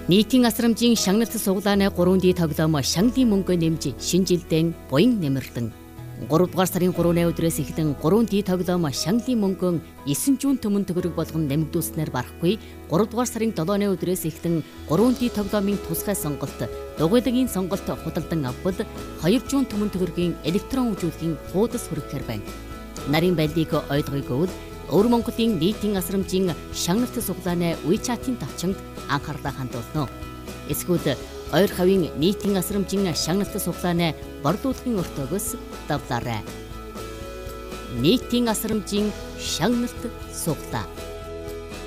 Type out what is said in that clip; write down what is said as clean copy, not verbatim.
Нийтийн асрамжийн шагналт суглааны 3D тоглоом Шангадын мөнгө нэмж шинэ жилдээ буян нэмэрдэн 3 дугаар сарын 3-ны өдрөөс эхлэн 3D тоглоом Шангадын мөнгөн 9 зуун төмөн төгрөг болгон нэмэгдүүлснээр барахгүй 3 дугаар сарын 7-ны өдрөөс эхлэн 3D тоглоомын тусгай сонголт дугуйлагын сонголт худалдан авбал 2 зуун төмөн төгрөгийн электрон үжүүлгийн хуудас хүрэхээр байна. Нарийн байлдыг ойлгоёгүй бол Өвөр Монголын нийтийн асрамжийн шагналт суглааны WeChat-ийн тавчинд анхаарлаа хандуулно. Эсвэл ойр хавийн нийтийн асрамжийн шагналт суглааны борлуулалтын өртөөгөөс давлаарай. Нийтийн асрамжийн шагналт суглаа.